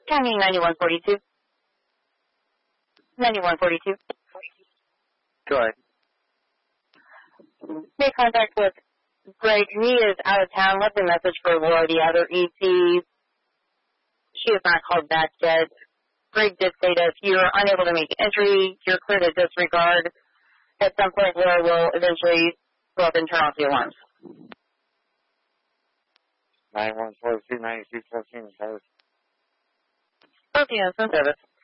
County 9142. 9142. Go ahead. Make contact with Greg. He is out of town. Left a message for Laura, the other EC. She has not called back yet. Greg did say that if you're unable to make entry, you're clear to disregard. At some point, Laura will eventually go up and turn off the alarms. 9142, 9214, service. 14 is in service.